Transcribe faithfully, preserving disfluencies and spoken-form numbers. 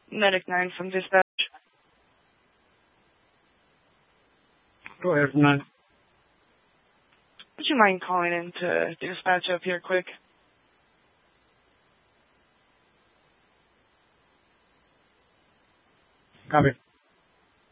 Medic nine from dispatch. Go ahead, nine. Would you mind calling in to dispatch up here quick? Copy.